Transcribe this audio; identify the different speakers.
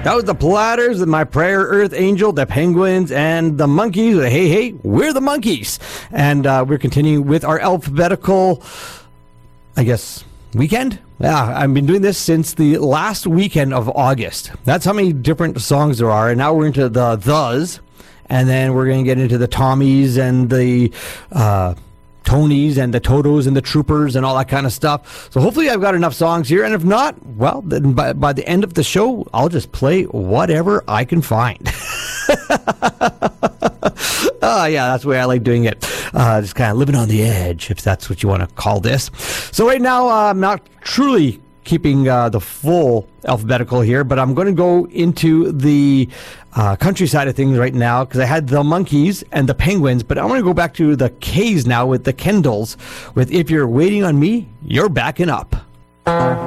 Speaker 1: That was the Platters with My Prayer, Earth Angel, the Penguins, and the Monkeys. Hey, hey, we're the Monkeys. And we're continuing with our alphabetical, I guess, weekend? Yeah, I've been doing this since the last weekend of August. That's how many different songs there are. And now we're into the thes. And then we're going to get into the Tommies and the Tonys and the Totos and the Troopers and all that kind of stuff. So hopefully I've got enough songs here. And if not, well, then by the end of the show, I'll just play whatever I can find. Yeah, that's the way I like doing it. Just kind of living on the edge, if that's what you want to call this. So right now, I'm not truly keeping the full alphabetical here, but I'm going to go into the country side of things right now, because I had the Monkeys and the Penguins, but I'm going to go back to the K's now with the Kendalls with If You're Waiting on Me, You're Backing Up.